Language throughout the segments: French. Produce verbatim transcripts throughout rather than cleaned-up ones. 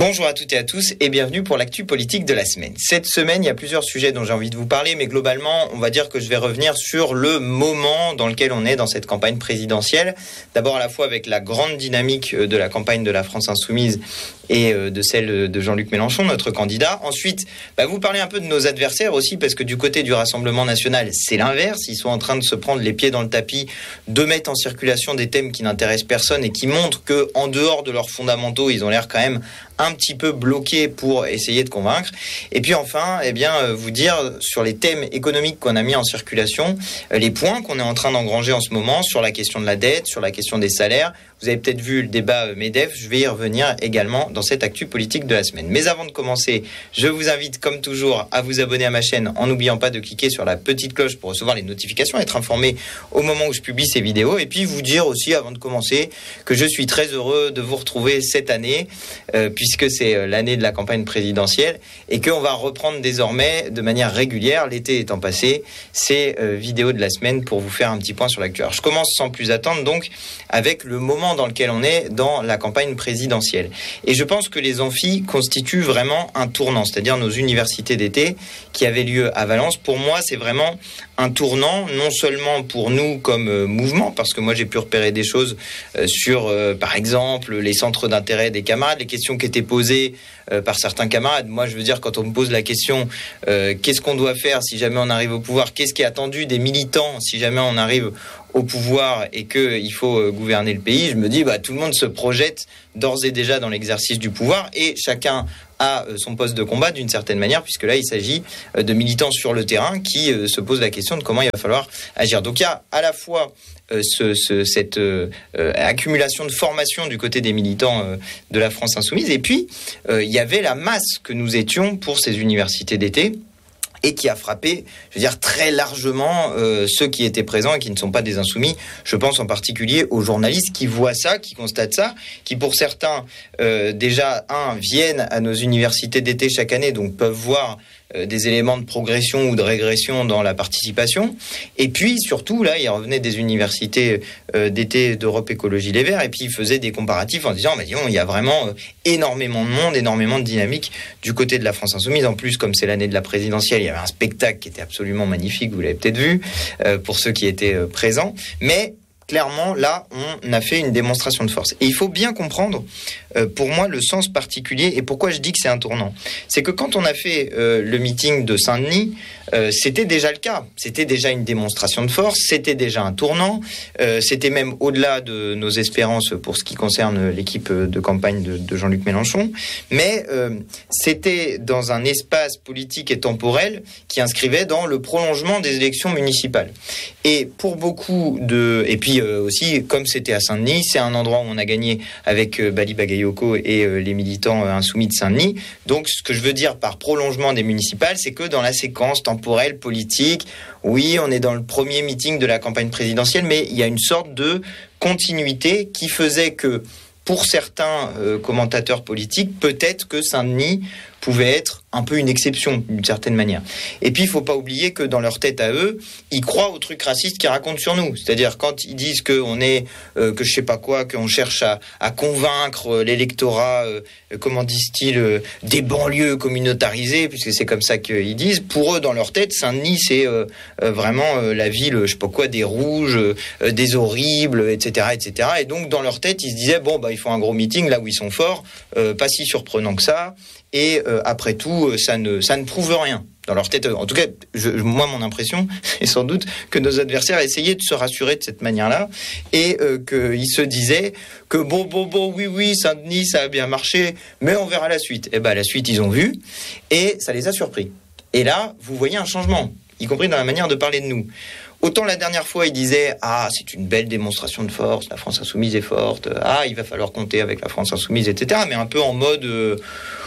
Bonjour à toutes et à tous et bienvenue pour l'actu politique de la semaine. Cette semaine, il y a plusieurs sujets dont j'ai envie de vous parler, mais globalement, on va dire que je vais revenir sur le moment dans lequel on est dans cette campagne présidentielle. D'abord à la fois avec la grande dynamique de la campagne de la France Insoumise et de celle de Jean-Luc Mélenchon, notre candidat. Ensuite, bah, vous parlez un peu de nos adversaires aussi, parce que du côté du Rassemblement national, c'est l'inverse. Ils sont en train de se prendre les pieds dans le tapis, de mettre en circulation des thèmes qui n'intéressent personne et qui montrent que, en dehors de leurs fondamentaux, ils ont l'air quand même un petit peu bloqués pour essayer de convaincre. Et puis enfin, eh bien, vous dire sur les thèmes économiques qu'on a mis en circulation, les points qu'on est en train d'engranger en ce moment sur la question de la dette, sur la question des salaires. Vous avez peut-être vu le débat MEDEF, je vais y revenir également dans cette actu politique de la semaine. Mais avant de commencer, je vous invite comme toujours à vous abonner à ma chaîne en n'oubliant pas de cliquer sur la petite cloche pour recevoir les notifications, être informé au moment où je publie ces vidéos. Et puis vous dire aussi avant de commencer que je suis très heureux de vous retrouver cette année, euh, puisque c'est l'année de la campagne présidentielle et qu'on va reprendre désormais de manière régulière, l'été étant passé, ces euh, vidéos de la semaine pour vous faire un petit point sur l'actu. Alors je commence sans plus attendre donc avec le moment dans lequel on est dans la campagne présidentielle. Et je pense que les amphis constituent vraiment un tournant, c'est-à-dire nos universités d'été qui avaient lieu à Valence. Pour moi, c'est vraiment un tournant, non seulement pour nous comme euh, mouvement, parce que moi j'ai pu repérer des choses euh, sur, euh, par exemple, les centres d'intérêt des camarades, les questions qui étaient posées euh, par certains camarades. Moi, je veux dire, quand on me pose la question, euh, qu'est-ce qu'on doit faire si jamais on arrive au pouvoir, qu'est-ce qui est attendu des militants si jamais on arrive au pouvoir et qu'il faut euh, gouverner le pays, je me dis, bah, tout le monde se projette d'ores et déjà dans l'exercice du pouvoir et chacun a son poste de combat d'une certaine manière, puisque là, il s'agit de militants sur le terrain qui euh, se posent la question de comment il va falloir agir. Donc, il y a à la fois euh, ce, ce, cette euh, euh, accumulation de formation du côté des militants euh, de la France Insoumise, et puis, euh, il y avait la masse que nous étions pour ces universités d'été, et qui a frappé, je veux dire, très largement euh, ceux qui étaient présents et qui ne sont pas des insoumis. Je pense en particulier aux journalistes qui voient ça, qui constatent ça, qui pour certains, euh, déjà, un, viennent à nos universités d'été chaque année, donc peuvent voir euh, des éléments de progression ou de régression dans la participation. Et puis, surtout, là, ils revenaient des universités euh, d'été d'Europe Écologie Les Verts, et puis ils faisaient des comparatifs en disant, bah, disons, il y a vraiment euh, énormément de monde, énormément de dynamique du côté de la France Insoumise. En plus, comme c'est l'année de la présidentielle, il y avait un spectacle qui était absolument magnifique, vous l'avez peut-être vu, euh, pour ceux qui étaient euh, présents. Mais clairement, là, on a fait une démonstration de force. Et il faut bien comprendre, euh, pour moi, le sens particulier et pourquoi je dis que c'est un tournant. C'est que quand on a fait euh, le meeting de Saint-Denis, euh, c'était déjà le cas. C'était déjà une démonstration de force, c'était déjà un tournant, euh, c'était même au-delà de nos espérances pour ce qui concerne l'équipe de campagne de, de Jean-Luc Mélenchon. Mais euh, c'était dans un espace politique et temporel qui inscrivait dans le prolongement des élections municipales. Et pour beaucoup de... Et puis euh, aussi, comme c'était à Saint-Denis, c'est un endroit où on a gagné avec euh, Bali Bagayoko et euh, les militants euh, insoumis de Saint-Denis. Donc, ce que je veux dire par prolongement des municipales, c'est que dans la séquence temporelle, politique, oui, on est dans le premier meeting de la campagne présidentielle, mais il y a une sorte de continuité qui faisait que, pour certains euh, commentateurs politiques, peut-être que Saint-Denis pouvait être un peu une exception, d'une certaine manière. Et puis, il ne faut pas oublier que dans leur tête à eux, ils croient aux trucs racistes qu'ils racontent sur nous. C'est-à-dire, quand ils disent qu'on est, euh, que je sais pas quoi, qu'on cherche à, à convaincre l'électorat, euh, comment disent-ils, euh, des banlieues communautarisées, puisque c'est comme ça qu'ils disent, pour eux, dans leur tête, Saint-Denis, c'est euh, euh, vraiment euh, la ville, je sais pas quoi, des rouges, euh, des horribles, et cetera, et cetera. Et donc, dans leur tête, ils se disaient, bon, bah, ils font un gros meeting là où ils sont forts, euh, pas si surprenant que ça. Et euh, après tout, ça ne, ça ne prouve rien dans leur tête. En tout cas, je, moi, mon impression, c'est sans doute que nos adversaires essayaient de se rassurer de cette manière-là et euh, qu'ils se disaient que bon, bon, bon, oui, oui, Saint-Denis, ça a bien marché, mais on verra la suite. Et bien, la suite, ils ont vu et ça les a surpris. Et là, vous voyez un changement, y compris dans la manière de parler de nous. Autant la dernière fois, ils disaient « Ah, c'est une belle démonstration de force, la France Insoumise est forte, ah, il va falloir compter avec la France Insoumise, et cetera » mais un peu en mode... Euh,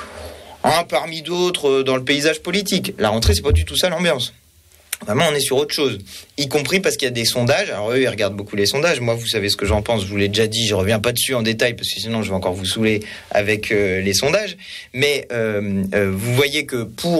un parmi d'autres dans le paysage politique. La rentrée, c'est pas du tout ça l'ambiance. Vraiment, on est sur autre chose. Y compris parce qu'il y a des sondages. Alors eux, ils regardent beaucoup les sondages. Moi, vous savez ce que j'en pense. Je vous l'ai déjà dit. Je reviens pas dessus en détail parce que sinon, je vais encore vous saouler avec euh, les sondages. Mais euh, euh, vous voyez que pour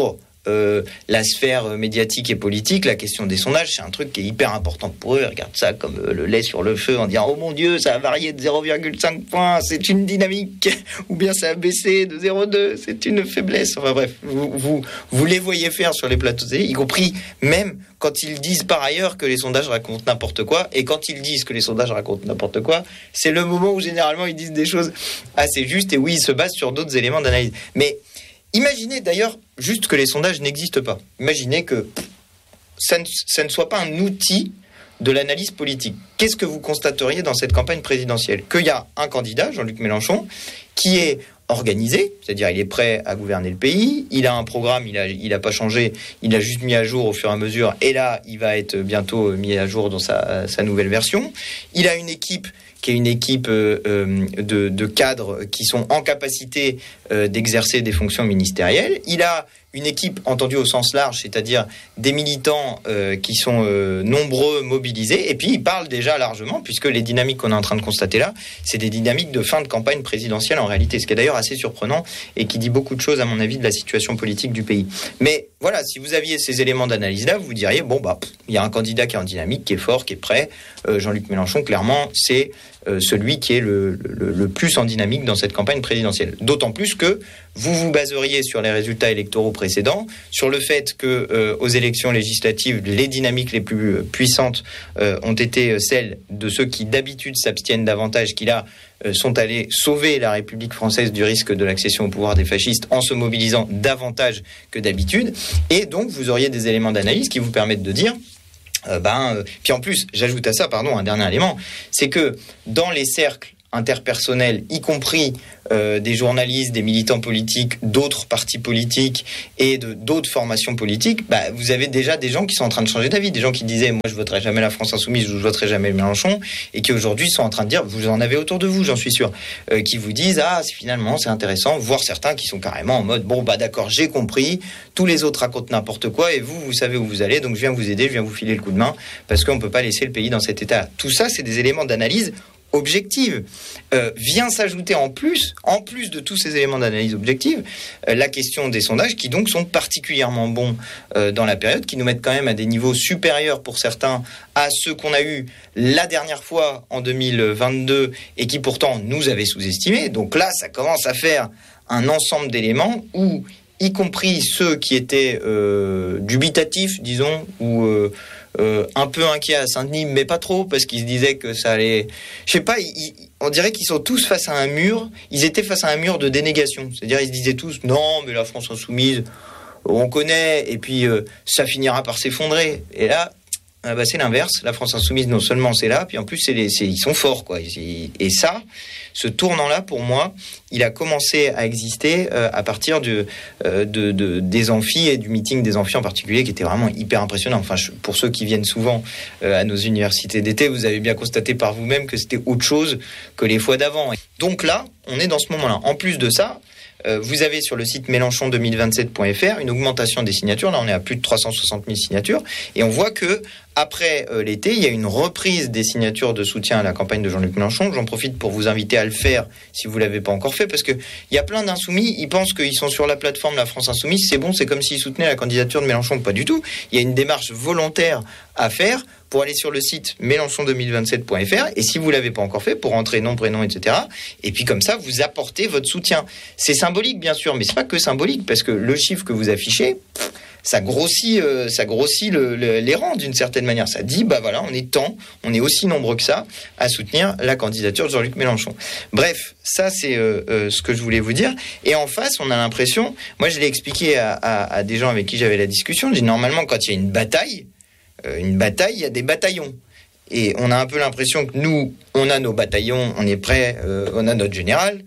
euh, la sphère médiatique et politique, la question des sondages, c'est un truc qui est hyper important pour eux. Ils regardent ça comme euh, le lait sur le feu en disant « Oh mon Dieu, ça a varié de zéro virgule cinq points, c'est une dynamique !» ou bien ça a baissé de zéro virgule deux, c'est une faiblesse. Enfin bref, vous, vous, vous les voyez faire sur les plateaux télé, y compris même quand ils disent par ailleurs que les sondages racontent n'importe quoi. Et quand ils disent que les sondages racontent n'importe quoi, c'est le moment où généralement ils disent des choses assez justes et où ils se basent sur d'autres éléments d'analyse. Mais imaginez d'ailleurs juste que les sondages n'existent pas. Imaginez que ça ne, ça ne soit pas un outil de l'analyse politique. Qu'est-ce que vous constateriez dans cette campagne présidentielle ? Qu'il y a un candidat, Jean-Luc Mélenchon, qui est organisé, c'est-à-dire il est prêt à gouverner le pays, il a un programme, il a, il a pas changé, il a juste mis à jour au fur et à mesure, et là, il va être bientôt mis à jour dans sa, sa nouvelle version. Il a une équipe qui est une équipe euh, de, de cadres qui sont en capacité euh, d'exercer des fonctions ministérielles. Il a une équipe entendue au sens large, c'est-à-dire des militants euh, qui sont euh, nombreux, mobilisés, et puis il parle déjà largement, puisque les dynamiques qu'on est en train de constater là, c'est des dynamiques de fin de campagne présidentielle en réalité, ce qui est d'ailleurs assez surprenant et qui dit beaucoup de choses à mon avis de la situation politique du pays. Mais voilà, si vous aviez ces éléments d'analyse-là, vous diriez, bon, bah, il y a un candidat qui est en dynamique, qui est fort, qui est prêt. Euh, Jean-Luc Mélenchon, clairement, c'est euh, celui qui est le, le, le plus en dynamique dans cette campagne présidentielle. D'autant plus que vous vous baseriez sur les résultats électoraux précédents, sur le fait que euh, aux élections législatives, les dynamiques les plus puissantes euh, ont été celles de ceux qui d'habitude s'abstiennent davantage, qui là euh, sont allés sauver la République française du risque de l'accession au pouvoir des fascistes en se mobilisant davantage que d'habitude. Et donc vous auriez des éléments d'analyse qui vous permettent de dire euh, ben euh, puis en plus j'ajoute à ça pardon un dernier élément, c'est que dans les cercles interpersonnels, y compris euh, des journalistes, des militants politiques, d'autres partis politiques et de, d'autres formations politiques, bah, vous avez déjà des gens qui sont en train de changer d'avis, des gens qui disaient moi je voterai jamais la France Insoumise, je voterai jamais Mélenchon, et qui aujourd'hui sont en train de dire, vous en avez autour de vous, j'en suis sûr, euh, qui vous disent ah finalement c'est intéressant, voire certains qui sont carrément en mode bon bah d'accord j'ai compris, tous les autres racontent n'importe quoi et vous vous savez où vous allez, donc je viens vous aider, je viens vous filer le coup de main parce qu'on peut pas laisser le pays dans cet état. Tout ça c'est des éléments d'analyse objective. Euh, vient s'ajouter en plus, en plus de tous ces éléments d'analyse objective, euh, la question des sondages qui donc sont particulièrement bons euh, dans la période, qui nous mettent quand même à des niveaux supérieurs pour certains à ceux qu'on a eu la dernière fois en deux mille vingt-deux et qui pourtant nous avaient sous-estimés. Donc là, ça commence à faire un ensemble d'éléments où, y compris ceux qui étaient euh, dubitatifs, disons, ou euh, Euh, un peu inquiets à Saint-Denis, mais pas trop, parce qu'ils se disaient que ça allait... Je sais pas, ils, on dirait qu'ils sont tous face à un mur, ils étaient face à un mur de dénégation. C'est-à-dire, ils se disaient tous, non, mais la France Insoumise, on connaît, et puis euh, ça finira par s'effondrer. Et là, ah bah, c'est l'inverse. La France Insoumise, non seulement c'est là, puis en plus, c'est les, c'est, ils sont forts, quoi. Et, et ça, ce tournant-là, pour moi, il a commencé à exister euh, à partir de, euh, de, de, des amphis et du meeting des amphis en particulier, qui était vraiment hyper impressionnant. Enfin, je, pour ceux qui viennent souvent euh, à nos universités d'été, vous avez bien constaté par vous-même que c'était autre chose que les fois d'avant. Donc là, on est dans ce moment-là. En plus de ça, Euh, vous avez sur le site mélenchon deux mille vingt-sept point f r une augmentation des signatures. Là, on est à plus de trois cent soixante mille signatures. Et on voit que après euh, l'été, il y a une reprise des signatures de soutien à la campagne de Jean-Luc Mélenchon. J'en profite pour vous inviter à le faire si vous ne l'avez pas encore fait, parce qu'il y a plein d'insoumis, ils pensent qu'ils sont sur la plateforme La France Insoumise, c'est bon, c'est comme s'ils soutenaient la candidature de Mélenchon. Pas du tout. Il y a une démarche volontaire à faire pour aller sur le site mélenchon deux mille vingt-sept point f r, et si vous ne l'avez pas encore fait, pour entrer nom, prénom, et cetera. Et puis comme ça, vous apportez votre soutien. C'est symbolique, bien sûr, mais ce n'est pas que symbolique, parce que le chiffre que vous affichez, ça grossit, euh, ça grossit le, le, les rangs d'une certaine manière. Ça dit, bah voilà, on est tant, on est aussi nombreux que ça à soutenir la candidature de Jean-Luc Mélenchon. Bref, ça c'est euh, euh, ce que je voulais vous dire. Et en face, on a l'impression, moi je l'ai expliqué à, à, à des gens avec qui j'avais la discussion, je dis normalement quand il y a une bataille, euh, une bataille, il y a des bataillons. Et on a un peu l'impression que nous, on a nos bataillons, on est prêt, euh, on a notre général,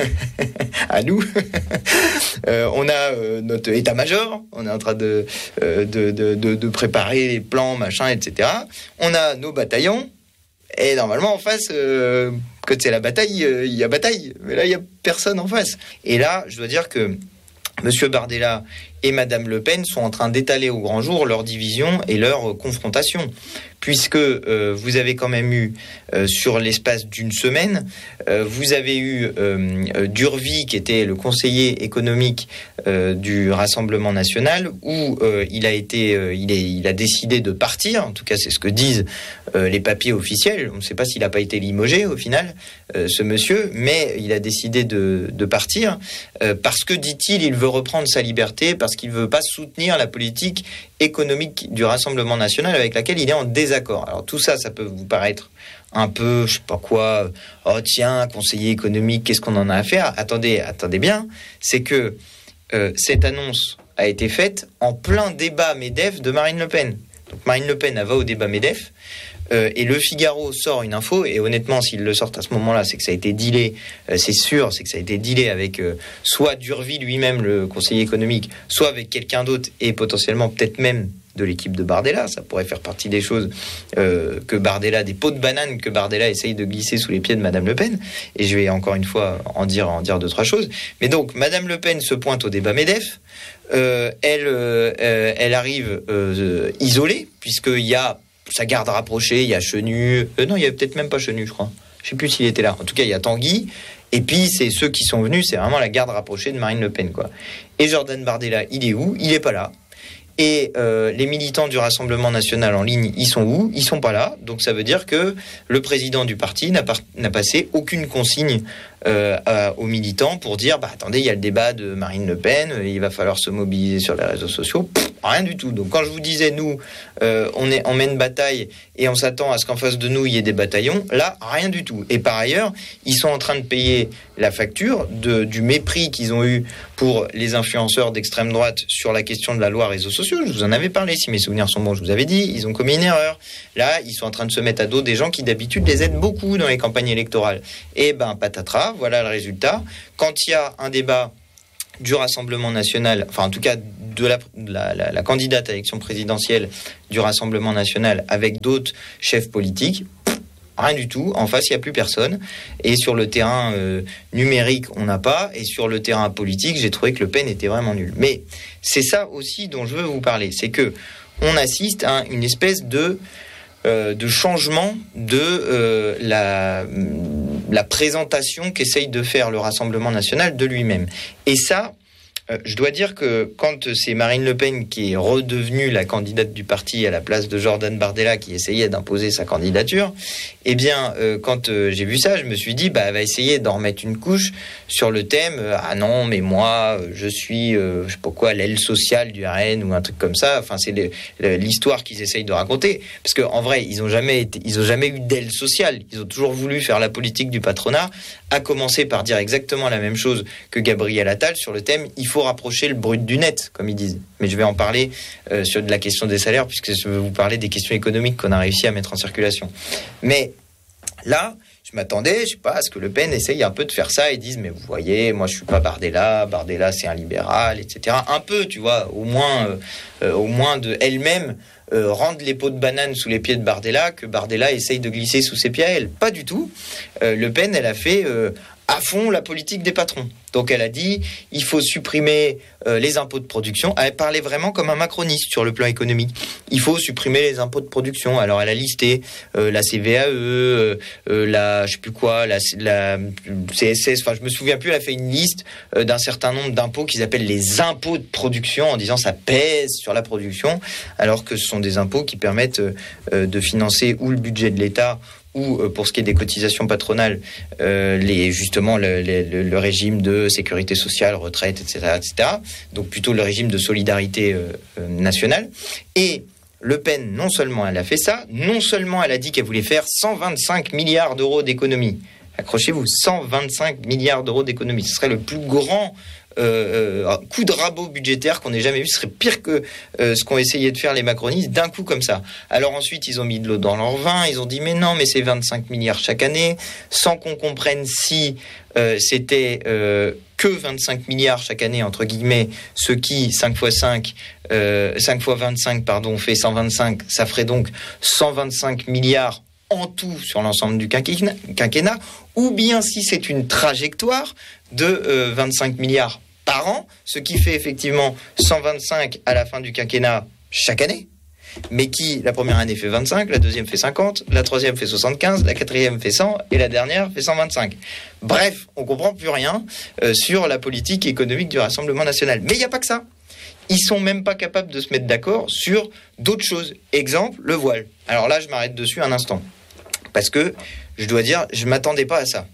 à nous, euh, on a euh, notre état-major, on est en train de, euh, de, de, de, de préparer les plans, machin, et cetera. On a nos bataillons, et normalement en face, euh, quand c'est la bataille, euh, il y a bataille, mais là il n'y a personne en face. Et là, je dois dire que Monsieur Bardella et Madame Le Pen sont en train d'étaler au grand jour leur division et leur confrontation. Puisque euh, vous avez quand même eu, euh, sur l'espace d'une semaine, euh, vous avez eu euh, Durvy, qui était le conseiller économique euh, du Rassemblement national, où euh, il a été, euh, il, est, il a décidé de partir. En tout cas, c'est ce que disent euh, les papiers officiels. On ne sait pas s'il n'a pas été limogé au final, euh, ce monsieur, mais il a décidé de, de partir euh, parce que, dit-il, il veut reprendre sa liberté, parce qu'il ne veut pas soutenir la politique économique du Rassemblement national avec laquelle il est en désaccord. Alors tout ça, ça peut vous paraître un peu, je sais pas quoi, oh tiens, conseiller économique, qu'est-ce qu'on en a à faire ? Attendez, attendez bien, c'est que euh, cette annonce a été faite en plein débat MEDEF de Marine Le Pen. Donc Marine Le Pen, elle va au débat MEDEF, euh, et Le Figaro sort une info, et honnêtement, s'ils le sortent à ce moment-là, c'est que ça a été dealé, euh, c'est sûr, c'est que ça a été dealé avec euh, soit Durvy lui-même, le conseiller économique, soit avec quelqu'un d'autre, et potentiellement peut-être même de l'équipe de Bardella. Ça pourrait faire partie des choses euh, que Bardella, des pots de banane que Bardella essaye de glisser sous les pieds de Madame Le Pen. Et je vais encore une fois en dire, en dire deux, trois choses. Mais donc, Madame Le Pen se pointe au débat MEDEF. Euh, elle, euh, elle arrive euh, isolée, puisqu'il y a sa garde rapprochée, il y a Chenu. Euh, non, il y avait peut-être même pas Chenu, je crois. Je sais plus s'il était là. En tout cas, il y a Tanguy. Et puis, c'est ceux qui sont venus, c'est vraiment la garde rapprochée de Marine Le Pen, quoi. Et Jordan Bardella, il est où ? Il est pas là. Et euh, les militants du Rassemblement national en ligne, ils sont où ? Ils sont pas là. Donc ça veut dire que le président du parti n'a, par- n'a passé aucune consigne euh, à, aux militants pour dire bah attendez, il y a le débat de Marine Le Pen, il va falloir se mobiliser sur les réseaux sociaux. Pff, rien du tout. Donc quand je vous disais nous, euh, on est on mène bataille et on s'attend à ce qu'en face de nous il y ait des bataillons, là rien du tout. Et par ailleurs, ils sont en train de payer la facture de, du mépris qu'ils ont eu pour les influenceurs d'extrême droite sur la question de la loi réseaux sociaux. Je vous en avais parlé, si mes souvenirs sont bons, je vous avais dit, ils ont commis une erreur. Là, ils sont en train de se mettre à dos des gens qui d'habitude les aident beaucoup dans les campagnes électorales. Et ben patatras, voilà le résultat. Quand il y a un débat du Rassemblement national, enfin en tout cas de la, la, la, la candidate à l'élection présidentielle du Rassemblement national avec d'autres chefs politiques, rien du tout. En face, il n'y a plus personne. Et sur le terrain euh, numérique, on n'a pas. Et sur le terrain politique, j'ai trouvé que Le Pen était vraiment nul. Mais c'est ça aussi dont je veux vous parler. C'est que on assiste à une espèce de, euh, de changement de euh, la, la présentation qu'essaye de faire le Rassemblement national de lui-même. Et ça... Euh, je dois dire que quand c'est Marine Le Pen qui est redevenue la candidate du parti à la place de Jordan Bardella qui essayait d'imposer sa candidature, eh bien, euh, quand euh, j'ai vu ça, je me suis dit, bah, elle va essayer d'en remettre une couche sur le thème euh, ah non, mais moi, euh, je suis, euh, je sais pas quoi, l'aile sociale du R N ou un truc comme ça. Enfin, c'est le, le, l'histoire qu'ils essayent de raconter, parce que en vrai, ils ont jamais été, ils ont jamais eu d'aile sociale. Ils ont toujours voulu faire la politique du patronat, à commencer par dire exactement la même chose que Gabriel Attal sur le thème. Il faut rapprocher le brut du net, comme ils disent. Mais je vais en parler euh, sur de la question des salaires, puisque je vais vous parler des questions économiques qu'on a réussi à mettre en circulation. Mais là, je m'attendais, je sais pas, à ce que Le Pen essaye un peu de faire ça et dise, mais vous voyez, moi je suis pas Bardella, Bardella c'est un libéral, et cetera. Un peu, tu vois, au moins, euh, euh, au moins de elle-même euh, rendre les pots de banane sous les pieds de Bardella, que Bardella essaye de glisser sous ses pieds à elle. Pas du tout. Euh, Le Pen, elle a fait euh, à fond la politique des patrons. Donc elle a dit, il faut supprimer euh, les impôts de production. Elle parlait vraiment comme un macroniste sur le plan économique. Il faut supprimer les impôts de production. Alors elle a listé euh, la C V A E, euh, euh, la, je sais plus quoi, la, la C S S. Enfin, je me souviens plus. Elle a fait une liste euh, d'un certain nombre d'impôts qu'ils appellent les impôts de production, en disant ça pèse sur la production, alors que ce sont des impôts qui permettent euh, de financer ou le budget de l'État, ou euh, pour ce qui est des cotisations patronales, euh, les, justement le, le, le régime de sécurité sociale, retraite, et cetera, et cetera. Donc plutôt le régime de solidarité euh, euh, nationale. Et Le Pen, non seulement elle a fait ça, non seulement elle a dit qu'elle voulait faire cent vingt-cinq milliards d'euros d'économies. Accrochez-vous, cent vingt-cinq milliards d'euros d'économies. Ce serait le plus grand Euh, euh, coup de rabot budgétaire qu'on ait jamais vu. Ce serait pire que euh, ce qu'ont essayé de faire les macronistes d'un coup comme ça. Alors ensuite ils ont mis de l'eau dans leur vin, ils ont dit mais non, mais c'est vingt-cinq milliards chaque année, sans qu'on comprenne si euh, c'était euh, que vingt-cinq milliards chaque année entre guillemets, ce qui cinq fois cinq euh, cinq fois vingt-cinq pardon fait cent vingt-cinq, ça ferait donc cent vingt-cinq milliards en tout sur l'ensemble du quinquennat, quinquennat, ou bien si c'est une trajectoire de euh, vingt-cinq milliards par an, ce qui fait effectivement cent vingt-cinq à la fin du quinquennat chaque année, mais qui, la première année fait vingt-cinq, la deuxième fait cinquante, la troisième fait soixante-quinze, la quatrième fait cent et la dernière fait cent vingt-cinq. Bref, on comprend plus rien euh, sur la politique économique du Rassemblement national. Mais il n'y a pas que ça. Ils sont même pas capables de se mettre d'accord sur d'autres choses. Exemple, le voile. Alors là, je m'arrête dessus un instant. Parce que, je dois dire, je m'attendais pas à ça.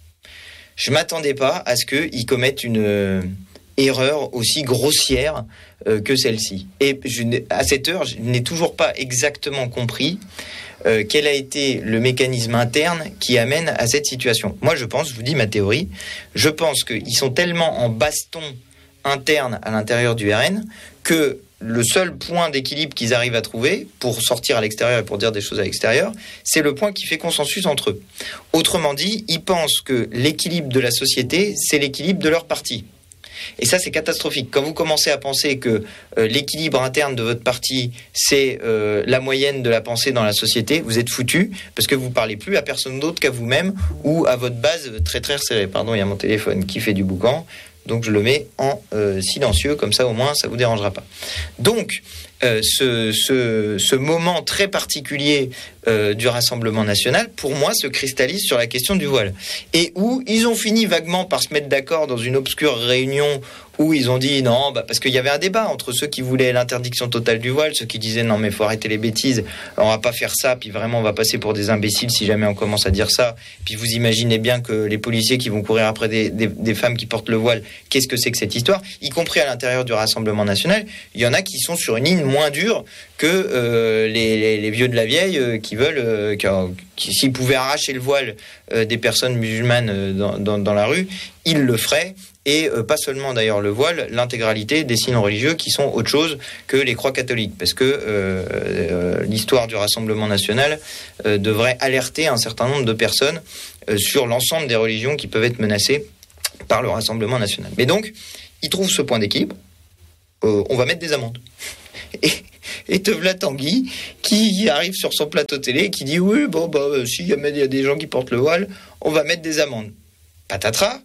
Je m'attendais pas à ce qu'ils commettent une euh, erreur aussi grossière euh, que celle-ci. Et je à cette heure, je n'ai toujours pas exactement compris euh, quel a été le mécanisme interne qui amène à cette situation. Moi, je pense, je vous dis ma théorie, je pense qu'ils sont tellement en baston interne à l'intérieur du R N que le seul point d'équilibre qu'ils arrivent à trouver pour sortir à l'extérieur et pour dire des choses à l'extérieur, c'est le point qui fait consensus entre eux. Autrement dit, ils pensent que l'équilibre de la société, c'est l'équilibre de leur parti. Et ça, c'est catastrophique. Quand vous commencez à penser que euh, l'équilibre interne de votre parti, c'est euh, la moyenne de la pensée dans la société, vous êtes foutu parce que vous parlez plus à personne d'autre qu'à vous-même ou à votre base très très serrée. Pardon, il y a mon téléphone qui fait du boucan. Donc je le mets en euh, silencieux, comme ça au moins ça ne vous dérangera pas. Donc euh, ce, ce, ce moment très particulier euh, du Rassemblement national, pour moi, se cristallise sur la question du voile. Et où ils ont fini vaguement par se mettre d'accord dans une obscure réunion où ils ont dit non, bah parce qu'il y avait un débat entre ceux qui voulaient l'interdiction totale du voile, ceux qui disaient non mais faut arrêter les bêtises, on va pas faire ça, puis vraiment on va passer pour des imbéciles si jamais on commence à dire ça. Puis vous imaginez bien que les policiers qui vont courir après des, des, des femmes qui portent le voile, qu'est-ce que c'est que cette histoire? Y compris à l'intérieur du Rassemblement national, il y en a qui sont sur une ligne moins dure que euh, les, les, les vieux de la vieille euh, qui veulent, euh, qui, qui, s'ils pouvaient arracher le voile euh, des personnes musulmanes euh, dans, dans, dans la rue, ils le feraient. Et euh, pas seulement d'ailleurs le voile, l'intégralité des signes religieux qui sont autre chose que les croix catholiques. Parce que euh, euh, l'histoire du Rassemblement national euh, devrait alerter un certain nombre de personnes euh, sur l'ensemble des religions qui peuvent être menacées par le Rassemblement national. Mais donc, ils trouvent ce point d'équilibre, euh, on va mettre des amendes. Et, et te v'là Tanguy qui arrive sur son plateau télé et qui dit oui, bon, bah, s'il y a des gens qui portent le voile, on va mettre des amendes. Patatras,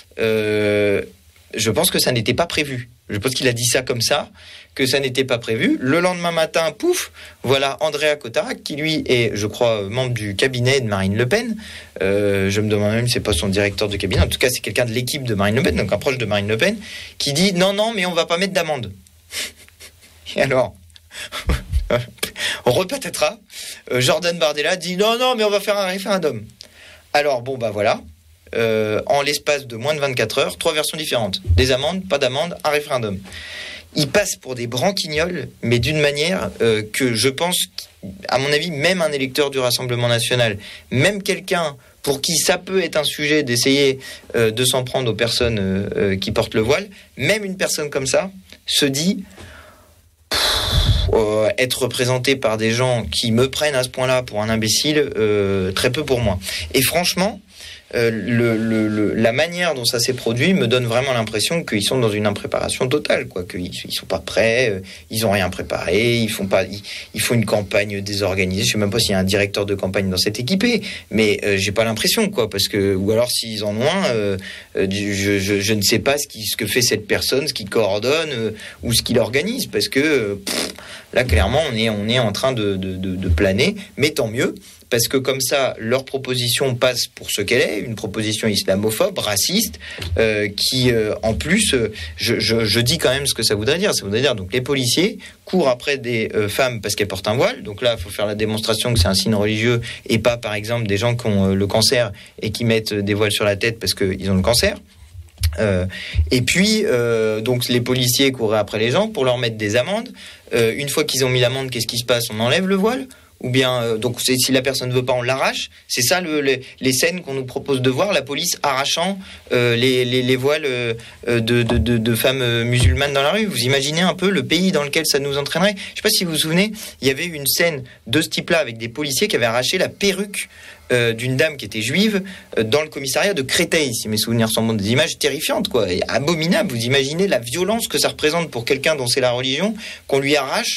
euh, je pense que ça n'était pas prévu. Je pense qu'il a dit ça comme ça, que ça n'était pas prévu. Le lendemain matin, pouf, voilà Andrea Cotarac, qui lui est, je crois, membre du cabinet de Marine Le Pen. Euh, je me demande même si c'est pas son directeur de cabinet. En tout cas, c'est quelqu'un de l'équipe de Marine Le Pen, donc un proche de Marine Le Pen, qui dit non, non, mais on va pas mettre d'amende. Et alors, on repatatera. Euh, Jordan Bardella dit non, non, mais on va faire un référendum. Alors, bon, bah voilà. Euh, en l'espace de moins de vingt-quatre heures, trois versions différentes. Des amendes, pas d'amendes, un référendum. Ils passent pour des branquignoles, mais d'une manière euh, que je pense, à mon avis, même un électeur du Rassemblement national, même quelqu'un pour qui ça peut être un sujet d'essayer euh, de s'en prendre aux personnes euh, qui portent le voile, même une personne comme ça se dit pff, euh, être représenté par des gens qui me prennent à ce point-là pour un imbécile, euh, très peu pour moi. Et franchement, Euh, le, le, le, la manière dont ça s'est produit me donne vraiment l'impression qu'ils sont dans une impréparation totale, quoi, qu'ils ils sont pas prêts, euh, ils ont rien préparé, ils font pas, ils, ils font une campagne désorganisée. Je sais même pas s'il y a un directeur de campagne dans cette équipe, mais euh, j'ai pas l'impression, quoi, parce que ou alors s'ils en ont un, euh, euh, je, je, je ne sais pas ce, qui, ce que fait cette personne, ce qui coordonne euh, ou ce qui l'organise, parce que euh, pff, là clairement on est on est en train de, de, de, de planer, mais tant mieux. Parce que comme ça, leur proposition passe pour ce qu'elle est, une proposition islamophobe, raciste, euh, qui, euh, en plus, euh, je, je, je dis quand même ce que ça voudrait dire. Ça voudrait dire, donc, les policiers courent après des euh, femmes parce qu'elles portent un voile. Donc là, il faut faire la démonstration que c'est un signe religieux et pas, par exemple, des gens qui ont euh, le cancer et qui mettent des voiles sur la tête parce qu'ils ont le cancer. Euh, et puis, euh, donc, les policiers couraient après les gens pour leur mettre des amendes. Euh, une fois qu'ils ont mis l'amende, qu'est-ce qui se passe? On enlève le voile? Ou bien, euh, donc c'est, si la personne ne veut pas, on l'arrache. C'est ça le, le, les scènes qu'on nous propose de voir, la police arrachant euh, les, les, les voiles euh, de, de, de, de femmes musulmanes dans la rue. Vous imaginez un peu le pays dans lequel ça nous entraînerait? Je ne sais pas si vous vous souvenez, il y avait eu une scène de ce type-là avec des policiers qui avaient arraché la perruque euh, d'une dame qui était juive euh, dans le commissariat de Créteil, si mes souvenirs sont bons. Des images terrifiantes, quoi, et abominables. Vous imaginez la violence que ça représente pour quelqu'un dont c'est la religion, qu'on lui arrache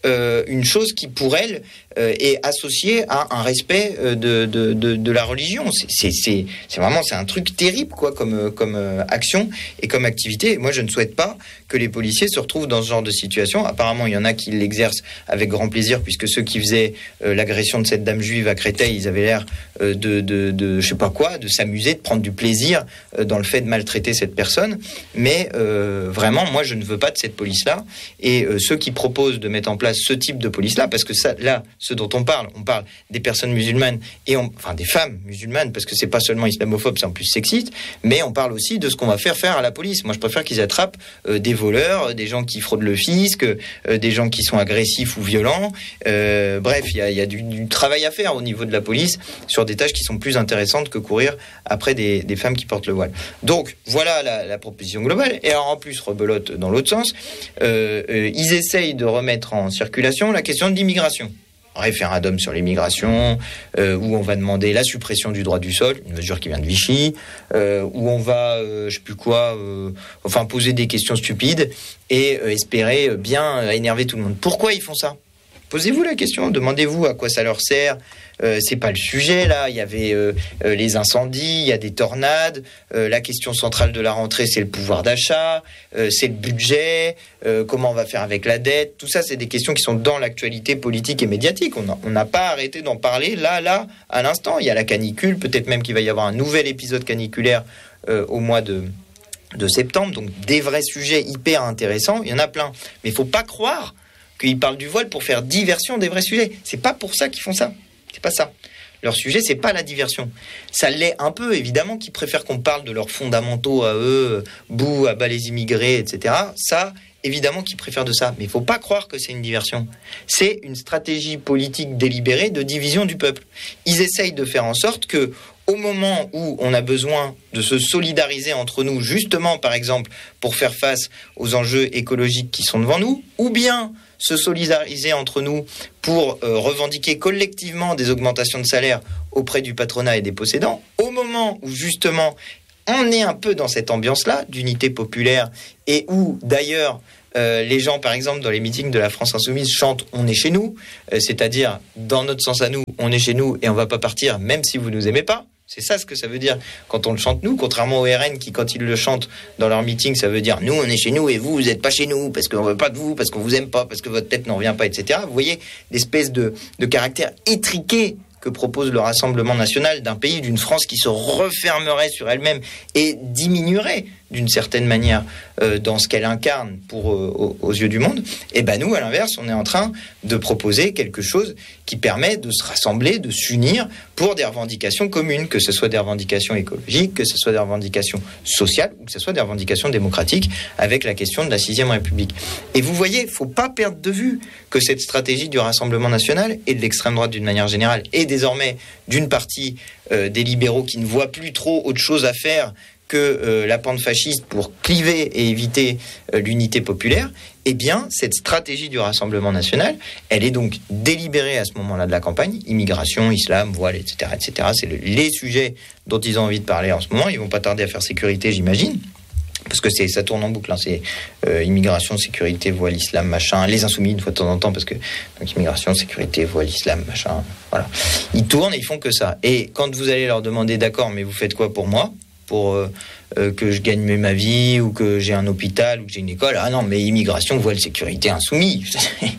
euh, une chose qui, pour elle, euh, est associée à un respect euh, de, de, de, de la religion. C'est, c'est, c'est, c'est vraiment c'est un truc terrible, quoi, comme, comme euh, action et comme activité. Et moi, je ne souhaite pas que les policiers se retrouvent dans ce genre de situation. Apparemment, il y en a qui l'exercent avec grand plaisir, puisque ceux qui faisaient euh, l'agression de cette dame juive à Créteil, ils avaient l'air euh, de, de, de, je sais pas quoi, de s'amuser, de prendre du plaisir euh, dans le fait de maltraiter cette personne. Mais euh, vraiment, moi, je ne veux pas de cette police-là. Et euh, ceux qui proposent de mettre en place ce type de police-là, parce que ça, là, ce dont on parle, on parle des personnes musulmanes et on, enfin des femmes musulmanes, parce que c'est pas seulement islamophobe, c'est en plus sexiste, mais on parle aussi de ce qu'on va faire faire à la police. Moi, je préfère qu'ils attrapent euh, des voleurs, des gens qui fraudent le fisc, euh, des gens qui sont agressifs ou violents. Euh, bref, il y a, y a du, du travail à faire au niveau de la police sur des tâches qui sont plus intéressantes que courir après des, des femmes qui portent le voile. Donc, voilà la, la proposition globale. Et alors, en plus, rebelote dans l'autre sens, euh, euh, ils essayent de remettre en circulation la question de l'immigration. Référendum sur l'immigration, euh, où on va demander la suppression du droit du sol, une mesure qui vient de Vichy, euh, où on va, euh, je sais plus quoi, euh, enfin poser des questions stupides et euh, espérer bien euh, énerver tout le monde. Pourquoi ils font ça ? Posez-vous la question, demandez-vous à quoi ça leur sert. Euh, c'est pas le sujet là. Il y avait euh, euh, les incendies, il y a des tornades. Euh, la question centrale de la rentrée, c'est le pouvoir d'achat, euh, c'est le budget. Euh, comment on va faire avec la dette ? Tout ça, c'est des questions qui sont dans l'actualité politique et médiatique. On n'a pas arrêté d'en parler là, là, à l'instant. Il y a la canicule, peut-être même qu'il va y avoir un nouvel épisode caniculaire euh, au mois de de septembre. Donc des vrais sujets hyper intéressants. Il y en a plein, mais il faut pas croire qu'ils parlent du voile pour faire diversion des vrais sujets. C'est pas pour ça qu'ils font ça. C'est pas ça. Leur sujet, c'est pas la diversion. Ça l'est un peu, évidemment, qu'ils préfèrent qu'on parle de leurs fondamentaux à eux, bouh, à bas les immigrés, et cetera. Ça, évidemment qu'ils préfèrent de ça. Mais il faut pas croire que c'est une diversion. C'est une stratégie politique délibérée de division du peuple. Ils essayent de faire en sorte que, au moment où on a besoin de se solidariser entre nous, justement, par exemple, pour faire face aux enjeux écologiques qui sont devant nous, ou bien se solidariser entre nous pour euh, revendiquer collectivement des augmentations de salaire auprès du patronat et des possédants, au moment où justement on est un peu dans cette ambiance-là d'unité populaire et où d'ailleurs euh, les gens, par exemple, dans les meetings de la France Insoumise chantent « on est chez nous euh, », c'est-à-dire dans notre sens à nous, on est chez nous et on ne va pas partir même si vous ne nous aimez pas. C'est ça ce que ça veut dire quand on le chante nous, contrairement au R N qui, quand ils le chantent dans leur meeting, ça veut dire nous on est chez nous et vous, vous n'êtes pas chez nous parce qu'on ne veut pas de vous, parce qu'on vous aime pas, parce que votre tête n'en revient pas, et cetera. Vous voyez l'espèce de, de caractère étriqué que propose le Rassemblement national d'un pays, d'une France qui se refermerait sur elle-même et diminuerait d'une certaine manière euh, dans ce qu'elle incarne pour, euh, aux, aux yeux du monde. Et ben nous, à l'inverse, on est en train de proposer quelque chose qui permet de se rassembler, de s'unir pour des revendications communes, que ce soit des revendications écologiques, que ce soit des revendications sociales ou que ce soit des revendications démocratiques avec la question de la sixième République. Et vous voyez, il ne faut pas perdre de vue que cette stratégie du Rassemblement national et de l'extrême droite d'une manière générale et désormais d'une partie euh, des libéraux qui ne voient plus trop autre chose à faire que euh, la pente fasciste pour cliver et éviter euh, l'unité populaire, eh bien, cette stratégie du Rassemblement national, elle est donc délibérée à ce moment-là de la campagne, immigration, islam, voile, et cetera, et cetera. C'est le, les sujets dont ils ont envie de parler en ce moment. Ils vont pas tarder à faire sécurité, j'imagine, parce que c'est, ça tourne en boucle, hein. C'est euh, immigration, sécurité, voile, islam, machin, les insoumis une fois de temps en temps, parce que donc immigration, sécurité, voile, islam, machin, voilà. Ils tournent et ils font que ça. Et quand vous allez leur demander, d'accord, mais vous faites quoi pour moi ? Pour euh, euh, que je gagne mieux ma vie ou que j'ai un hôpital ou que j'ai une école. Ah non, mais immigration, voile, sécurité, insoumis.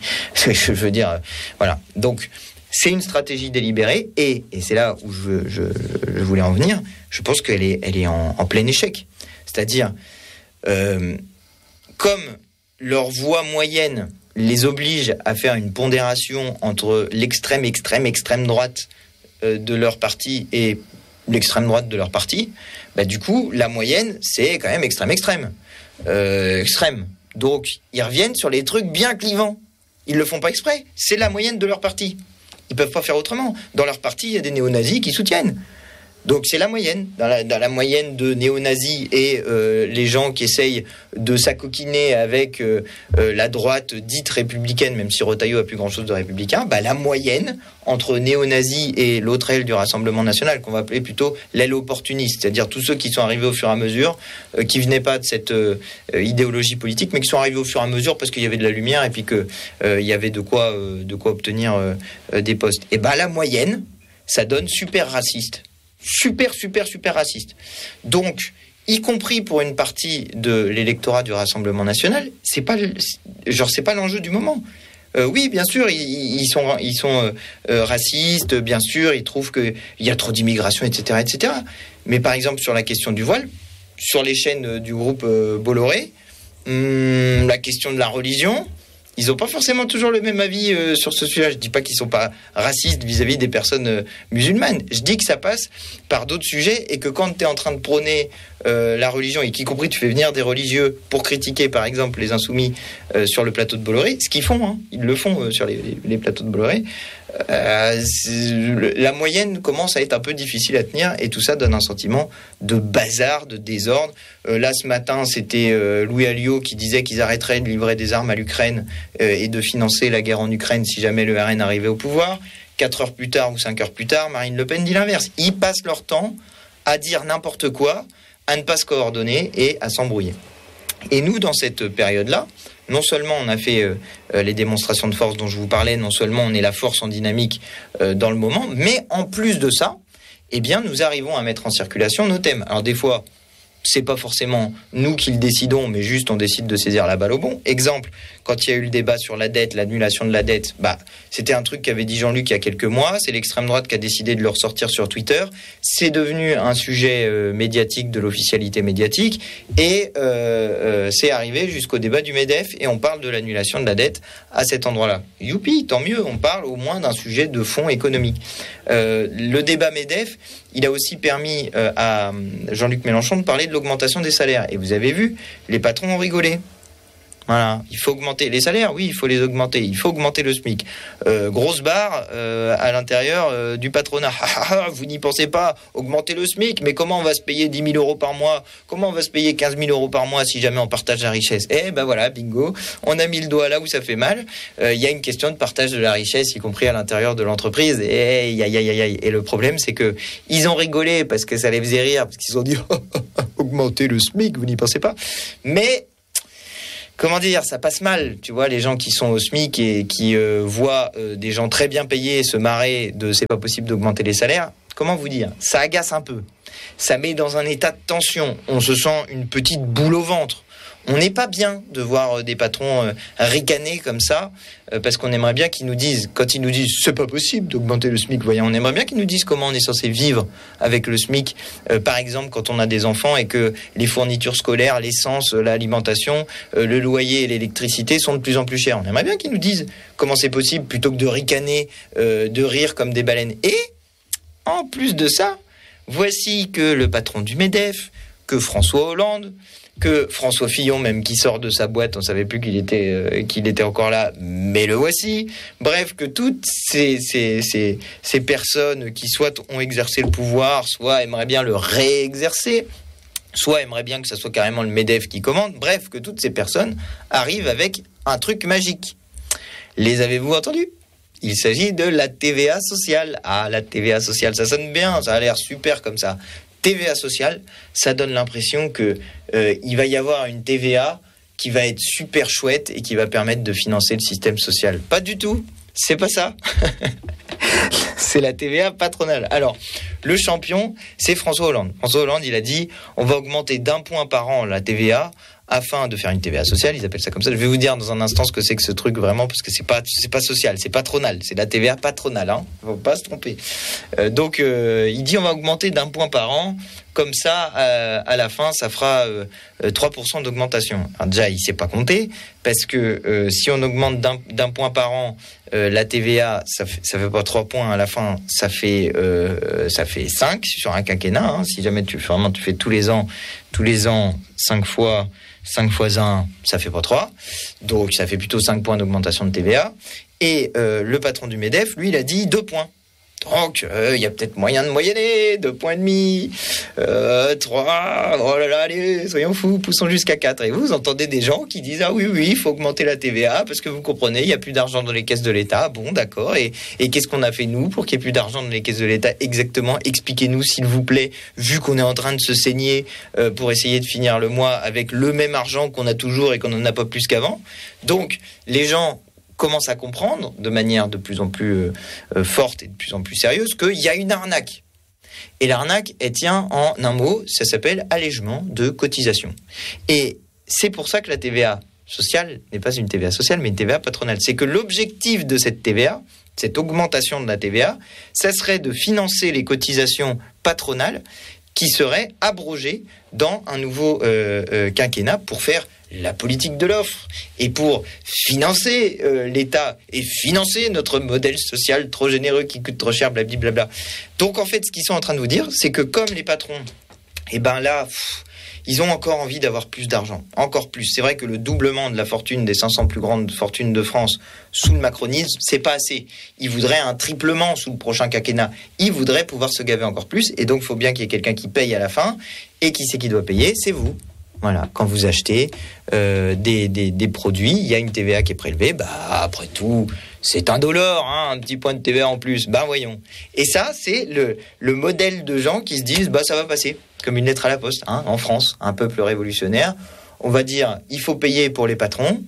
Je veux dire, euh, voilà. Donc, c'est une stratégie délibérée et, et c'est là où je, je, je voulais en venir. Je pense qu'elle est, elle est en, en plein échec. C'est-à-dire, euh, comme leur voix moyenne les oblige à faire une pondération entre l'extrême, extrême, extrême droite euh, de leur parti et l'extrême droite de leur parti, bah du coup, la moyenne, c'est quand même extrême, extrême. Euh, extrême. Donc, ils reviennent sur les trucs bien clivants. Ils le font pas exprès. C'est la moyenne de leur parti. Ils peuvent pas faire autrement. Dans leur parti, il y a des néo-nazis qui soutiennent. Donc c'est la moyenne, dans la, dans la moyenne de néo-nazis et euh, les gens qui essayent de s'acoquiner avec euh, euh, la droite dite républicaine, même si Retailleau a plus grand-chose de républicain, bah, la moyenne entre néo-nazis et l'autre aile du Rassemblement national, qu'on va appeler plutôt l'aile opportuniste, c'est-à-dire tous ceux qui sont arrivés au fur et à mesure, euh, qui venaient pas de cette euh, idéologie politique, mais qui sont arrivés au fur et à mesure parce qu'il y avait de la lumière et puis qu'il euh, y avait de quoi, euh, de quoi obtenir euh, euh, des postes. Et bah la moyenne, ça donne super raciste. Super, super, super raciste. Donc, y compris pour une partie de l'électorat du Rassemblement national, c'est pas, genre, c'est pas l'enjeu du moment. Euh, oui, bien sûr, ils, ils sont, ils sont euh, racistes, bien sûr, ils trouvent qu'il y a trop d'immigration, et cetera, et cetera. Mais par exemple, sur la question du voile, sur les chaînes du groupe euh, Bolloré, hum, la question de la religion, ils n'ont pas forcément toujours le même avis euh, sur ce sujet. Je ne dis pas qu'ils ne sont pas racistes vis-à-vis des personnes euh, musulmanes. Je dis que ça passe par d'autres sujets et que quand tu es en train de prôner euh, la religion et qu'y compris tu fais venir des religieux pour critiquer par exemple les insoumis euh, sur le plateau de Bolloré, ce qu'ils font, hein, ils le font euh, sur les, les, les plateaux de Bolloré, euh, la moyenne commence à être un peu difficile à tenir et tout ça donne un sentiment de bazar, de désordre. Euh, là ce matin c'était euh, Louis Alliot qui disait qu'ils arrêteraient de livrer des armes à l'Ukraine euh, et de financer la guerre en Ukraine si jamais le R N arrivait au pouvoir. Quatre heures plus tard ou cinq heures plus tard, Marine Le Pen dit l'inverse. Ils passent leur temps à dire n'importe quoi, à ne pas se coordonner et à s'embrouiller. Et nous, dans cette période-là, non seulement on a fait euh, les démonstrations de force dont je vous parlais, non seulement on est la force en dynamique euh, dans le moment, mais en plus de ça, eh bien, nous arrivons à mettre en circulation nos thèmes. Alors des fois, c'est pas forcément nous qui le décidons, mais juste on décide de saisir la balle au bon. Exemple, quand il y a eu le débat sur la dette, l'annulation de la dette, bah, c'était un truc qu'avait dit Jean-Luc il y a quelques mois, c'est l'extrême droite qui a décidé de le ressortir sur Twitter, c'est devenu un sujet euh, médiatique de l'officialité médiatique, et euh, euh, c'est arrivé jusqu'au débat du MEDEF, et on parle de l'annulation de la dette à cet endroit-là. Youpi, tant mieux, on parle au moins d'un sujet de fond économique. Euh, le débat MEDEF, il a aussi permis euh, à Jean-Luc Mélenchon de parler de l'augmentation des salaires. Et vous avez vu, les patrons ont rigolé. Voilà, il faut augmenter les salaires, oui, il faut les augmenter, il faut augmenter le SMIC. Euh, grosse barre euh, à l'intérieur euh, du patronat. Vous n'y pensez pas, augmenter le SMIC, mais comment on va se payer dix mille euros par mois? Comment on va se payer quinze mille euros par mois si jamais on partage la richesse? Eh ben voilà, bingo, on a mis le doigt là où ça fait mal. Il euh, y a une question de partage de la richesse, y compris à l'intérieur de l'entreprise. Et, y a, y a, y a, et le problème, c'est que ils ont rigolé parce que ça les faisait rire, parce qu'ils ont dit augmenter le SMIC, vous n'y pensez pas. Mais comment dire, ça passe mal, tu vois, les gens qui sont au SMIC et qui euh, voient euh, des gens très bien payés se marrer de c'est pas possible d'augmenter les salaires. Comment vous dire, ça agace un peu, ça met dans un état de tension, on se sent une petite boule au ventre. On n'est pas bien de voir des patrons euh, ricaner comme ça, euh, parce qu'on aimerait bien qu'ils nous disent, quand ils nous disent c'est pas possible d'augmenter le SMIC, voyons, on aimerait bien qu'ils nous disent comment on est censé vivre avec le SMIC, euh, par exemple quand on a des enfants et que les fournitures scolaires, l'essence, l'alimentation, euh, le loyer et l'électricité sont de plus en plus chers. On aimerait bien qu'ils nous disent comment c'est possible plutôt que de ricaner, euh, de rire comme des baleines. Et en plus de ça, voici que le patron du MEDEF, que François Hollande, que François Fillon, même qui sort de sa boîte, on ne savait plus qu'il était, euh, qu'il était encore là, mais le voici. Bref, que toutes ces, ces, ces, ces personnes qui soit ont exercé le pouvoir, soit aimeraient bien le réexercer, soit aimeraient bien que ce soit carrément le MEDEF qui commande. Bref, que toutes ces personnes arrivent avec un truc magique. Les avez-vous entendus ? Il s'agit de la T V A sociale. Ah, la T V A sociale, ça sonne bien, ça a l'air super comme ça. T V A sociale, ça donne l'impression que euh, il va y avoir une T V A qui va être super chouette et qui va permettre de financer le système social. Pas du tout, c'est pas ça. C'est la T V A patronale. Alors, le champion, c'est François Hollande. François Hollande, il a dit, on va augmenter d'un point par an la T V A afin de faire une T V A sociale, ils appellent ça comme ça. Je vais vous dire dans un instant ce que c'est que ce truc vraiment, parce que c'est pas, c'est pas social, c'est patronal, c'est la T V A patronale, hein. Faut pas se tromper. Euh, donc, euh, il dit on va augmenter d'un point par an, comme ça, euh, à la fin, ça fera euh, trois pour cent d'augmentation. Alors déjà, il sait pas compter, parce que euh, si on augmente d'un, d'un point par an, euh, la T V A, ça fait, ça fait pas trois points à la fin, ça fait, euh, ça fait cinq sur un quinquennat, hein. Si jamais tu, vraiment, tu fais tous les ans, tous les ans, cinq fois, cinq fois un, ça fait pas trois. Donc, ça fait plutôt cinq points d'augmentation de T V A. Et euh, le patron du MEDEF, lui, il a dit deux points. Donc, il euh, y a peut-être moyen de moyenner, deux points et demi, euh, trois, oh là là, allez, soyons fous, poussons jusqu'à quatre. Et vous entendez des gens qui disent, ah oui, oui, il faut augmenter la T V A, parce que vous comprenez, il n'y a plus d'argent dans les caisses de l'État. Bon, d'accord, et, et qu'est-ce qu'on a fait, nous, pour qu'il n'y ait plus d'argent dans les caisses de l'État exactement? Expliquez-nous, s'il vous plaît, vu qu'on est en train de se saigner euh, pour essayer de finir le mois avec le même argent qu'on a toujours et qu'on n'en a pas plus qu'avant. Donc, les gens commence à comprendre de manière de plus en plus euh, forte et de plus en plus sérieuse qu'il y a une arnaque. Et l'arnaque, elle tient en un mot, ça s'appelle allègement de cotisation. Et c'est pour ça que la T V A sociale n'est pas une T V A sociale, mais une T V A patronale. C'est que l'objectif de cette T V A, cette augmentation de la T V A, ça serait de financer les cotisations patronales qui seraient abrogées dans un nouveau euh, euh, quinquennat pour faire la politique de l'offre et pour financer euh, l'État et financer notre modèle social trop généreux qui coûte trop cher, blablabla. Donc en fait, ce qu'ils sont en train de vous dire, c'est que comme les patrons, eh ben là, pff, ils ont encore envie d'avoir plus d'argent, encore plus. C'est vrai que le doublement de la fortune des cinq cents plus grandes fortunes de France sous le macronisme, c'est pas assez. Ils voudraient un triplement sous le prochain quinquennat. Ils voudraient pouvoir se gaver encore plus, et donc il faut bien qu'il y ait quelqu'un qui paye à la fin. Et qui c'est qui doit payer? C'est vous. Voilà, quand vous achetez euh, des, des, des produits, il y a une T V A qui est prélevée. Bah, après tout, c'est un dollar, hein, un petit point de T V A en plus. Bah, voyons. Et ça, c'est le, le modèle de gens qui se disent, bah, ça va passer, comme une lettre à la poste, hein, en France, un peuple révolutionnaire. On va dire, il faut payer pour les patrons,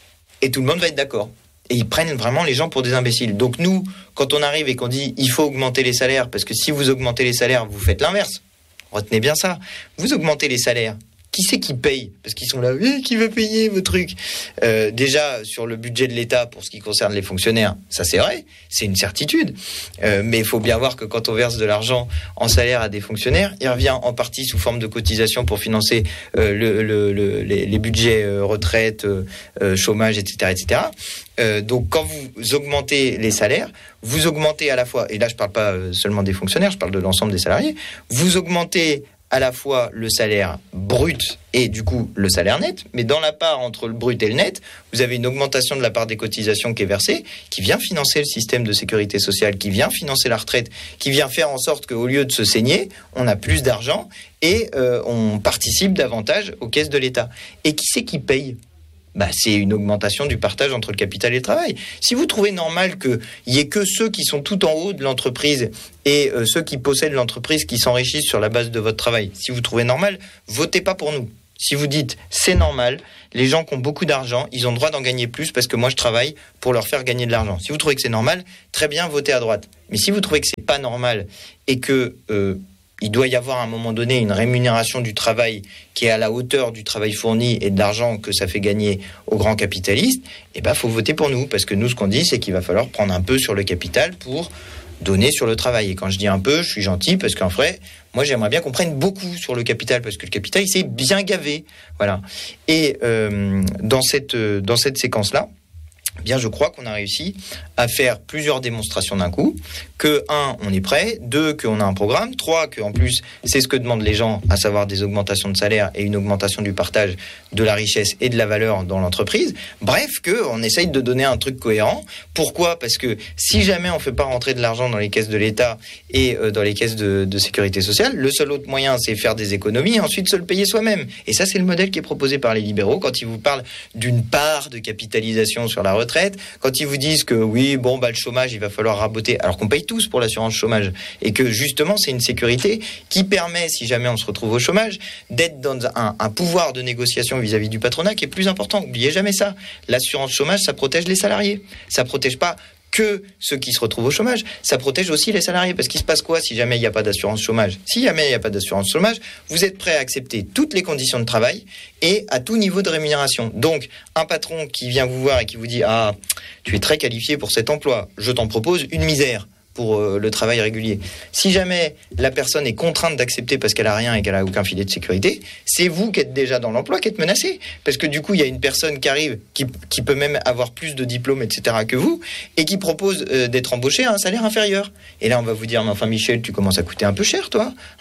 et tout le monde va être d'accord. Et ils prennent vraiment les gens pour des imbéciles. Donc nous, quand on arrive et qu'on dit, il faut augmenter les salaires, parce que si vous augmentez les salaires, vous faites l'inverse. Retenez bien ça. Vous augmentez les salaires. Qui c'est qui paye? Parce qu'ils sont là, oui, qui veut payer vos trucs? euh, Déjà, sur le budget de l'État, pour ce qui concerne les fonctionnaires, ça c'est vrai, c'est une certitude. Euh, mais il faut bien voir que quand on verse de l'argent en salaire à des fonctionnaires, il revient en partie sous forme de cotisation pour financer euh, le, le, le, les, les budgets euh, retraite, euh, chômage, et cetera, et cetera. Euh, donc, quand vous augmentez les salaires, vous augmentez à la fois, et là je ne parle pas seulement des fonctionnaires, je parle de l'ensemble des salariés, vous augmentez à la fois le salaire brut et du coup le salaire net, mais dans la part entre le brut et le net, vous avez une augmentation de la part des cotisations qui est versée, qui vient financer le système de sécurité sociale, qui vient financer la retraite, qui vient faire en sorte qu'au lieu de se saigner, on a plus d'argent et euh, on participe davantage aux caisses de l'État. Et qui c'est qui paye ? Bah, c'est une augmentation du partage entre le capital et le travail. Si vous trouvez normal qu'il n'y ait que ceux qui sont tout en haut de l'entreprise et euh, ceux qui possèdent l'entreprise qui s'enrichissent sur la base de votre travail, si vous trouvez normal, votez pas pour nous. Si vous dites c'est normal, les gens qui ont beaucoup d'argent, ils ont le droit d'en gagner plus parce que moi je travaille pour leur faire gagner de l'argent. Si vous trouvez que c'est normal, très bien, votez à droite. Mais si vous trouvez que c'est pas normal et que euh, il doit y avoir à un moment donné une rémunération du travail qui est à la hauteur du travail fourni et de l'argent que ça fait gagner aux grands capitalistes, eh ben, faut voter pour nous. Parce que nous, ce qu'on dit, c'est qu'il va falloir prendre un peu sur le capital pour donner sur le travail. Et quand je dis un peu, je suis gentil parce qu'en vrai, moi, j'aimerais bien qu'on prenne beaucoup sur le capital parce que le capital, il s'est bien gavé. Voilà. Et euh, dans cette, dans cette séquence-là, bien, je crois qu'on a réussi à faire plusieurs démonstrations d'un coup, que, un, on est prêt, deux, qu'on a un programme, trois, qu'en plus, c'est ce que demandent les gens, à savoir des augmentations de salaire et une augmentation du partage de la richesse et de la valeur dans l'entreprise. Bref, qu'on essaye de donner un truc cohérent. Pourquoi ? Parce que si jamais on ne fait pas rentrer de l'argent dans les caisses de l'État et euh, dans les caisses de, de sécurité sociale, le seul autre moyen, c'est faire des économies et ensuite se le payer soi-même. Et ça, c'est le modèle qui est proposé par les libéraux quand ils vous parlent d'une part de capitalisation sur la retraite, quand ils vous disent que oui, bon, bah, le chômage, il va falloir raboter, alors qu'on paye tous pour l'assurance chômage, et que justement, c'est une sécurité qui permet, si jamais on se retrouve au chômage, d'être dans un, un pouvoir de négociation vis-à-vis du patronat qui est plus important. N'oubliez jamais ça. L'assurance chômage, ça protège les salariés. Ça protège pas que ceux qui se retrouvent au chômage, ça protège aussi les salariés. Parce qu'il se passe quoi si jamais il n'y a pas d'assurance chômage ? Si jamais il n'y a pas d'assurance chômage, vous êtes prêt à accepter toutes les conditions de travail et à tout niveau de rémunération. Donc, un patron qui vient vous voir et qui vous dit « Ah, tu es très qualifié pour cet emploi, je t'en propose une misère ». Pour euh, le travail régulier. Si jamais la personne est contrainte d'accepter parce qu'elle a rien et qu'elle a aucun filet de sécurité, c'est vous qui êtes déjà dans l'emploi qui êtes menacé. Parce que du coup, il y a une personne qui arrive, qui, qui peut même avoir plus de diplômes, et cetera que vous, et qui propose euh, d'être embauché à un salaire inférieur. Et là, on va vous dire, mais enfin Michel, tu commences à coûter un peu cher, toi, hein ?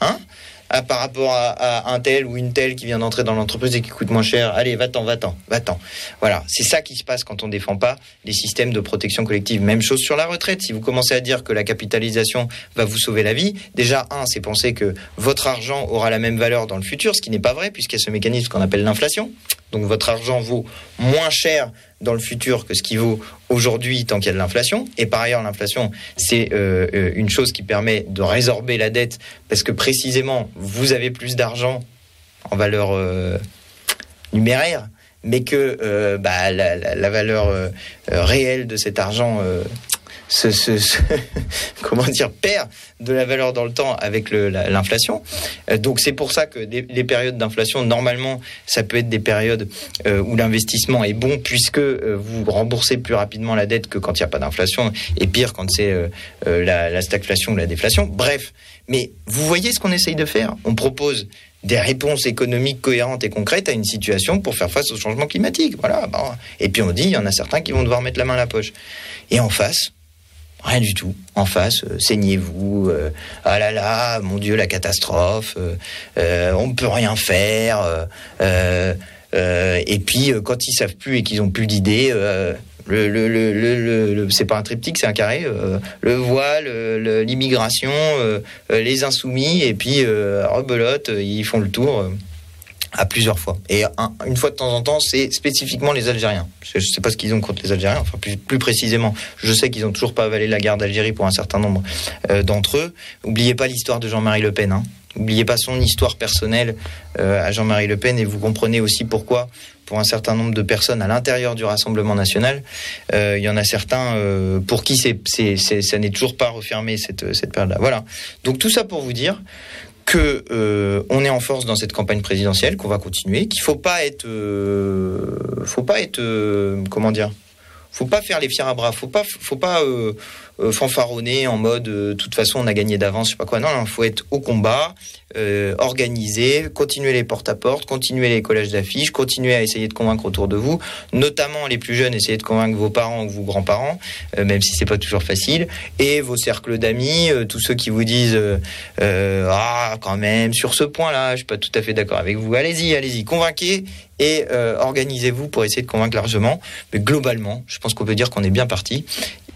Ah, par rapport à, à un tel ou une telle qui vient d'entrer dans l'entreprise et qui coûte moins cher. Allez, va-t'en, va-t'en, va-t'en. Voilà, c'est ça qui se passe quand on ne défend pas les systèmes de protection collective. Même chose sur la retraite. Si vous commencez à dire que la capitalisation va vous sauver la vie, déjà, un, c'est penser que votre argent aura la même valeur dans le futur, ce qui n'est pas vrai, puisqu'il y a ce mécanisme qu'on appelle l'inflation. Donc votre argent vaut moins cher dans le futur que ce qui vaut aujourd'hui tant qu'il y a de l'inflation. Et par ailleurs, l'inflation, c'est euh, une chose qui permet de résorber la dette parce que précisément, vous avez plus d'argent en valeur euh, numéraire, mais que euh, bah, la, la, la valeur euh, réelle de cet argent euh, se, se, se comment dire, perd de la valeur dans le temps avec le, la, l'inflation. Euh, donc c'est pour ça que des, les périodes d'inflation, normalement, ça peut être des périodes euh, où l'investissement est bon puisque euh, vous remboursez plus rapidement la dette que quand il n'y a pas d'inflation, et pire quand c'est euh, euh, la, la stagflation ou la déflation. Bref, mais vous voyez ce qu'on essaye de faire. On propose des réponses économiques cohérentes et concrètes à une situation pour faire face au changement climatique. Voilà. Bon. Et puis on dit, il y en a certains qui vont devoir mettre la main à la poche. Et en face, rien du tout. En face, euh, saignez-vous. Euh, ah là là, mon Dieu, la catastrophe. Euh, euh, on ne peut rien faire. Euh, euh, et puis, euh, quand ils savent plus et qu'ils ont plus d'idées, euh, le, le, le, le, le, c'est pas un triptyque, c'est un carré. Euh, le voile, le, l'immigration, euh, les insoumis, et puis euh, rebelote, ils font le tour. Euh, à plusieurs fois. Et un, une fois de temps en temps, c'est spécifiquement les Algériens. Je ne sais pas ce qu'ils ont contre les Algériens. Enfin, plus, plus précisément, je sais qu'ils n'ont toujours pas avalé la guerre d'Algérie pour un certain nombre euh, d'entre eux. N'oubliez pas l'histoire de Jean-Marie Le Pen. Hein. N'oubliez pas son histoire personnelle euh, à Jean-Marie Le Pen, et vous comprenez aussi pourquoi, pour un certain nombre de personnes à l'intérieur du Rassemblement national, euh, il y en a certains euh, pour qui c'est, c'est, c'est, ça n'est toujours pas refermé cette, cette période-là. Voilà. Donc tout ça pour vous dire que euh, on est en force dans cette campagne présidentielle, qu'on va continuer, qu'il faut pas être, euh, faut pas être, euh, comment dire, faut pas faire les fiers à bras, faut pas, faut pas euh, euh, fanfaronner en mode, de euh, toute façon on a gagné d'avance, je sais pas quoi. Non, non, faut être au combat, euh, organisé, continuer les porte-à-porte, continuer les collages d'affiches, continuer à essayer de convaincre autour de vous, notamment les plus jeunes, essayer de convaincre vos parents ou vos grands-parents, euh, même si c'est pas toujours facile, et vos cercles d'amis, euh, tous ceux qui vous disent euh, euh, ah quand même sur ce point-là, je suis pas tout à fait d'accord avec vous. Allez-y, allez-y, convainquez et euh, organisez-vous pour essayer de convaincre largement. Mais globalement, je pense qu'on peut dire qu'on est bien parti.